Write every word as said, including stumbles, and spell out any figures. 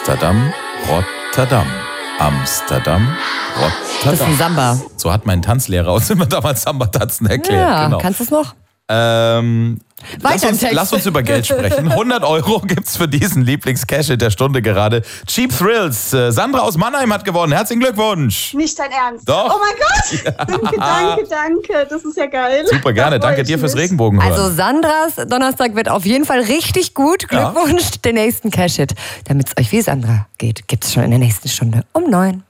Amsterdam, Rotterdam. Amsterdam, Rotterdam. Das ist ein Samba. So hat mein Tanzlehrer uns immer damals Samba-Tanzen erklärt. Ja, genau. kannst du es noch? Ähm, lass, uns, Text. lass uns über Geld sprechen. hundert Euro gibt's für diesen Lieblings-Cash-Hit der Stunde gerade. Cheap Thrills. Äh, Sandra aus Mannheim hat gewonnen. Herzlichen Glückwunsch. Nicht dein Ernst. Doch. Oh mein Gott. Ja. Danke, danke, danke. Das ist ja geil. Super gerne. Da freu Danke ich dir fürs mich. Regenbogenhören. Also Sandras Donnerstag wird auf jeden Fall richtig gut. Glückwunsch, ja. Den nächsten Cash-Hit. Damit es euch wie Sandra geht, gibt's schon in der nächsten Stunde um neun.